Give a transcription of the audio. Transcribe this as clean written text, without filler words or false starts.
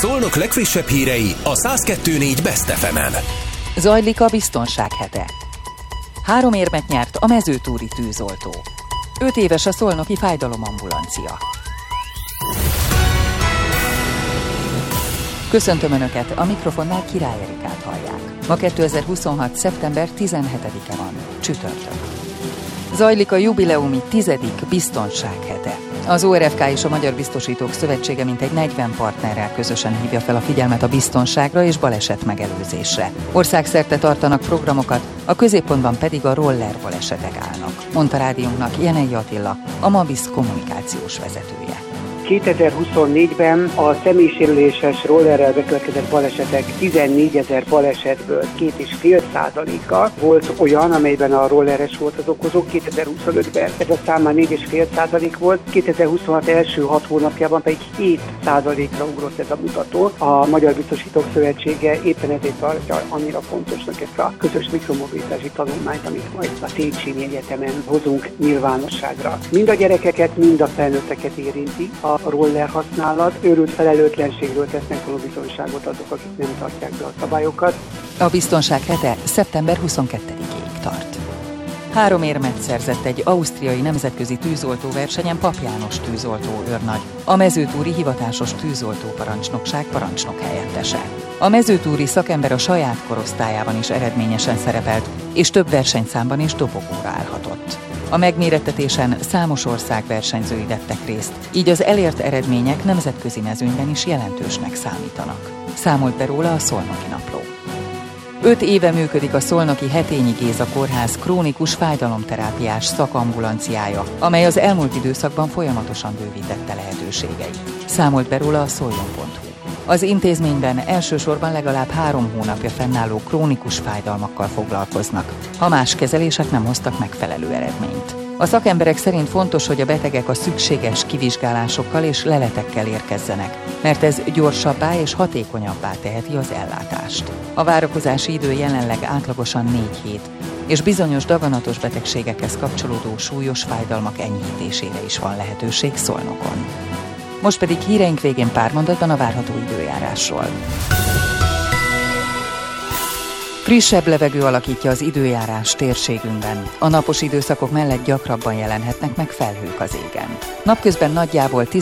Szolnok legfrissebb hírei a 102.4 Best FM-en. Zajlik a biztonság hete. 3 érmet nyert a mezőtúri tűzoltó. 5 éves a szolnoki fájdalomambulancia. Köszöntöm Önöket, a mikrofonnál Király Erikát hallják. Ma 2026. szeptember 17-e van, csütörtök. Zajlik a jubileumi 10. biztonság hete. Az ORFK és a Magyar Biztosítók Szövetsége mintegy 40 partnerrel közösen hívja fel a figyelmet a biztonságra és baleset megelőzésre. Országszerte tartanak programokat, a középpontban pedig a roller balesetek állnak, mondta rádiónknak Jenei Attila, a Mavisz kommunikációs vezetője. 2024-ben a személysérüléses rollerrel bekövetkezett balesetek 14 000 balesetből 2,5%-a volt olyan, amelyben a rolleres volt az okozó. 2025-ben ez a szám már 4,5% volt, 2026 első 6 hónapjában pedig 7%-ra ugrott ez a mutató. A Magyar Biztosítók Szövetsége éppen ezért tartja annyira fontosnak ezt a közös mikromobilitási tanulmányt, amit majd a Széchenyi Egyetemen hozunk nyilvánosságra. Mind a gyerekeket, mind a felnőtteket érinti a roller használat, őrült felelőtlenségről tesznek tanúbizonyságot azok, akik nem tartják be a szabályokat. A biztonság hete szeptember 22-ig tart. 3 érmet szerzett egy ausztriai nemzetközi tűzoltóversenyen Pap János tűzoltó őrnagy, a mezőtúri hivatásos tűzoltóparancsnokság parancsnokhelyettese. A mezőtúri szakember a saját korosztályában is eredményesen szerepelt, és több versenyszámban is dobogóra állhatott. A megmérettetésen számos ország versenyzői vettek részt, így az elért eredmények nemzetközi mezőnyben is jelentősnek számítanak. Számolt be róla a Szolnoki Napló. 5 éve működik a szolnoki Hetényi Géza kórház krónikus fájdalomterápiás szakambulanciája, amely az elmúlt időszakban folyamatosan bővítette lehetőségeit. Számolt be róla a szoljon.hu. Az intézményben elsősorban legalább 3 hónapja fennálló krónikus fájdalmakkal foglalkoznak, ha más kezelések nem hoztak megfelelő eredményt. A szakemberek szerint fontos, hogy a betegek a szükséges kivizsgálásokkal és leletekkel érkezzenek, mert ez gyorsabbá és hatékonyabbá teheti az ellátást. A várakozási idő jelenleg átlagosan 4 hét, és bizonyos daganatos betegségekhez kapcsolódó súlyos fájdalmak enyhítésére is van lehetőség Szolnokon. Most pedig híreink végén pár mondatban a várható időjárásról. Frissebb levegő alakítja az időjárás térségünkben. A napos időszakok mellett gyakrabban jelenhetnek meg felhők az égen. Napközben nagyjából